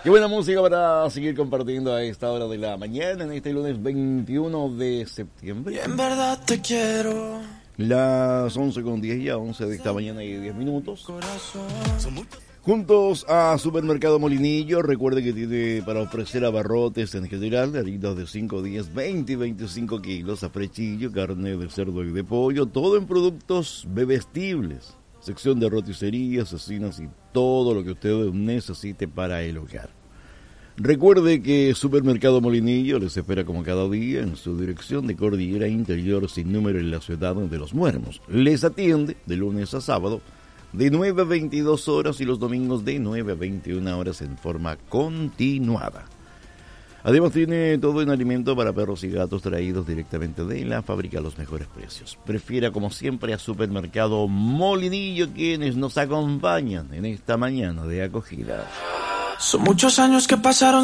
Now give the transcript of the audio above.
Qué buena música para seguir compartiendo a esta hora de la mañana, en este lunes 21 de septiembre. Y en verdad te quiero. Las 11:10 ya, 11 de esta mañana y 10 minutos. Juntos a Supermercado Molinillo, recuerde que tiene para ofrecer abarrotes en general, harinas de 5, 10, 20 y 25 kilos, afrechillo, carne de cerdo y de pollo, todo en productos bebestibles. Sección de roticería, cecinas y todo lo que usted necesite para el hogar. Recuerde que Supermercado Molinillo les espera como cada día en su dirección de Cordillera Interior sin número en la ciudad de Los Muermos. Les atiende de lunes a sábado de 9 a 22 horas y los domingos de 9 a 21 horas en forma continuada. Además tiene todo en alimento para perros y gatos traídos directamente de la fábrica a los mejores precios. Prefiera como siempre a Supermercado Molinillo, quienes nos acompañan en esta mañana de acogida. Son muchos años que pasaron